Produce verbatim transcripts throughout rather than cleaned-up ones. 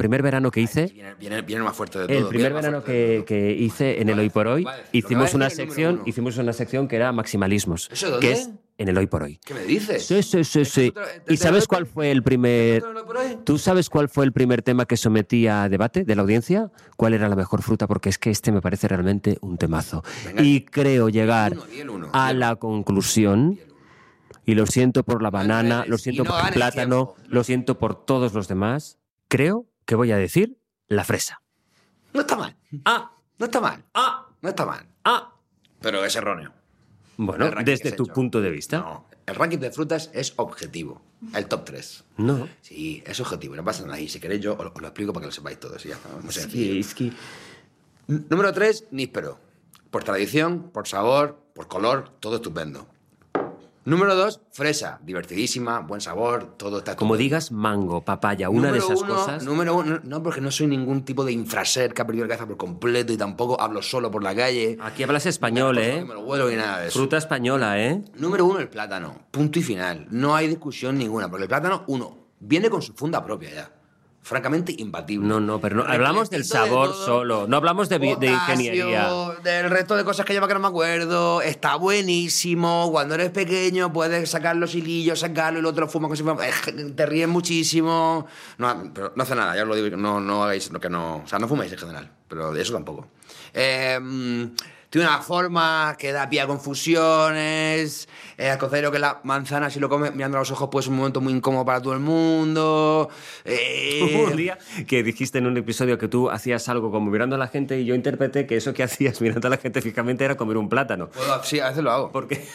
primer verano que hice... Viene, viene, viene más fuerte de todo. El primer verano que, que hice en el Hoy por Hoy, hicimos una sección, hicimos una sección que era maximalismos. ¿Eso dónde? Que es en el Hoy por Hoy. ¿Qué me dices? Sí, sí, sí, sí. ¿Y sabes cuál fue el primer... ¿Tú sabes cuál fue el primer tema que sometí a debate de la audiencia? ¿Cuál era la mejor fruta? Porque es que este me parece realmente un temazo. Venga, y creo llegar uno, uno, uno, a la conclusión, y lo siento por la banana, lo siento no por el plátano, tiempo. Lo siento por todos los demás, creo que voy a decir la fresa. No está mal. Ah, no está mal. Ah, no está mal. Ah, pero es erróneo. Bueno, desde tu hecho. punto de vista. No, el ranking de frutas es objetivo. El top tres. No. Sí, es objetivo, no pasa nada. Y si queréis yo os, os lo explico para que lo sepáis todos. Ya, no sé, sí, es que... Número tres, níspero. Por tradición, por sabor, por color, todo estupendo. Número dos, fresa. Divertidísima, buen sabor, todo está... Como digas mango, papaya, una número de esas uno, cosas... Número uno, no, porque no soy ningún tipo de infraser que ha perdido la cabeza por completo y tampoco hablo solo por la calle. Aquí hablas español, ¿eh? Me lo huelo y nada de eso. Fruta española, ¿eh? Número uno, el plátano. Punto y final. No hay discusión ninguna, porque el plátano, uno, viene con su funda propia ya. Francamente imbatible. No, no, pero no, hablamos del sabor de solo, no hablamos de, potasio, de ingeniería. Del resto de cosas que lleva que no me acuerdo. Está buenísimo. Cuando eres pequeño puedes sacar los hilillos, sacarlo y el otro fuma con si fuera... Te ríes muchísimo. No, pero no hace nada, ya os lo digo. No, no hagáis lo que no... O sea, no fuméis en general, pero de eso tampoco. Eh... Tiene una forma que da pie a confusiones. Eh, al contrario que la manzana, si lo comes mirando a los ojos, pues es un momento muy incómodo para todo el mundo. Eh... Hubo un día que dijiste en un episodio que tú hacías algo como mirando a la gente y yo interpreté que eso que hacías mirando a la gente fijamente era comer un plátano. Bueno, sí, a veces lo hago. ¿Por qué?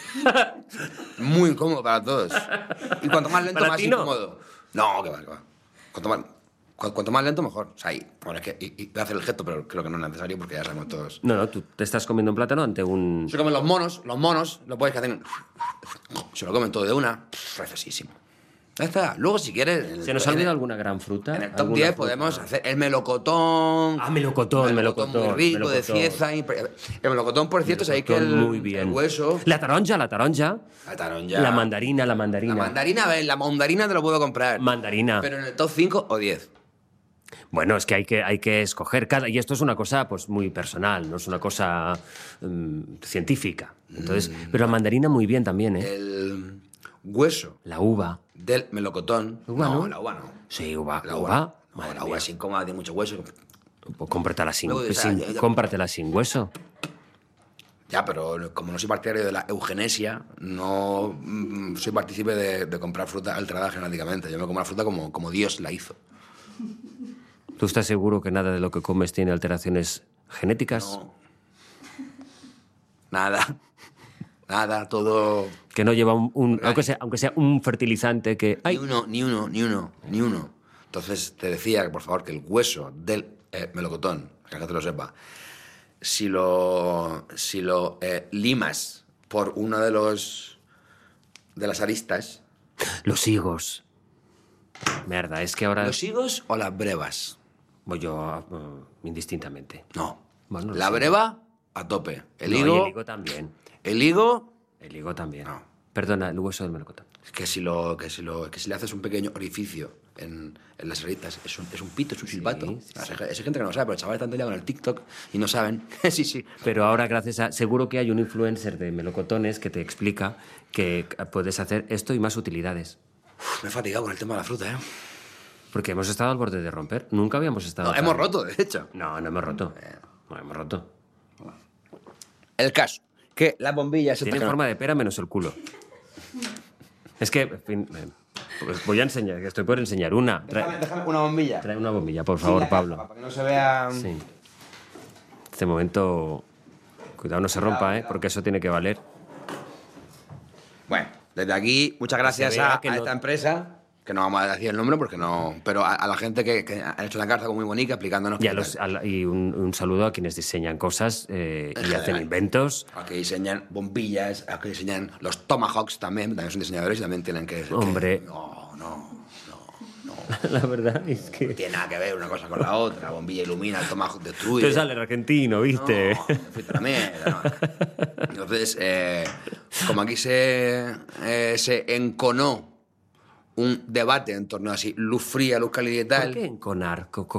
Muy incómodo para todos. Y cuanto más lento, ¿Para más ti no? incómodo. No, que va, que va. Cuanto más... Cuanto más lento, mejor. O sea, y, bueno, es que y, y voy a hacer el gesto, pero creo que no es necesario porque ya sabemos todos. No, no, tú te estás comiendo un plátano ante un... Se comen los monos, los monos, lo puedes hacer... Se lo comen todo de una. Refresísimo. Ya está. Luego, si quieres... ¿Se nos ha olvidado alguna gran fruta? En el top diez podemos hacer el melocotón. Ah, melocotón, melocotón. melocotón muy rico, melocotón. De cieza. El melocotón, por cierto, sabéis que el, muy bien. el hueso... La taronja, la taronja. La taronja. La mandarina, la mandarina. La mandarina, a ver, la mandarina te lo puedo comprar. Mandarina. Pero en el top cinco o diez. Bueno, es que hay que, hay que escoger cada... Y esto es una cosa pues muy personal, no es una cosa um, científica. Entonces, mm, pero la mandarina muy bien también, ¿eh? El hueso. La uva. Del melocotón. ¿Uva no? No, la uva no. Sí, uva. La uva. uva. No, la uva sin coma, tiene mucho hueso. Pues cómpratela sin, Luego, sin, ya, ya, cómpratela sin hueso. Ya, pero como no soy partidario de la eugenesia, no mm, soy partícipe de, de comprar fruta alterada genéticamente. Yo me como la fruta como, como Dios la hizo. ¿Tú estás seguro que nada de lo que comes tiene alteraciones genéticas? No. Nada. Nada, todo... Que no lleva un... un aunque, sea, aunque sea un fertilizante que... Ni uno, ni uno, ni uno, ni uno. Entonces te decía que, por favor, que el hueso del eh, melocotón, que la gente lo sepa, si lo, si lo eh, limas por uno de los... de las aristas... Los higos. Mierda, es que ahora... ¿Los higos o las brevas? Voy yo uh, indistintamente. No. Bueno, la sé. Breva, a tope. El no, higo... y el higo también. El higo... El higo también. No. Perdona, el hueso del melocotón. Es que si, lo, que, si lo, que si le haces un pequeño orificio en, en las aristas, es un, es un pito, es un silbato. Sí, sí, sí. Hay gente que no lo sabe, pero los chavales están todavía con el TikTok y no saben. sí, sí. Pero ahora, gracias a... Seguro que hay un influencer de melocotones que te explica que puedes hacer esto y más utilidades. Uf, me he fatigado con el tema de la fruta, ¿eh? Porque hemos estado al borde de romper. Nunca habíamos estado... No, hemos roto, de hecho. No, no hemos roto. No, hemos roto. El caso, que las bombillas... Tiene forma de pera menos el culo. Es que, en fin, pues voy a enseñar, estoy por enseñar una. Trae, déjame, déjame una bombilla. Trae una bombilla, por favor, sí, Pablo. Para que no se vea... Sí. Este momento... Cuidado, no se rompa, cuidado, ¿eh? Cuidado. Porque eso tiene que valer. Bueno, desde aquí, muchas gracias a, a no... esta empresa... que no vamos a decir el nombre porque no... Pero a, a la gente que, que ha hecho una carta muy bonita explicándonos... Y, a los, a la, y un, un saludo a quienes diseñan cosas eh, y general, hacen inventos. A que diseñan bombillas, a que diseñan los tomahawks también, también son diseñadores y también tienen que... Hombre... Que, no, no, no, no. La verdad es que... No tiene nada que ver una cosa con la otra. La bombilla ilumina, el tomahawk destruye... Te sale el argentino, ¿viste? No, fuiste la mierda, no. Entonces, eh, como aquí se, eh, se enconó un debate en torno a si luz fría, luz cálida y tal... ¿Por qué enconar?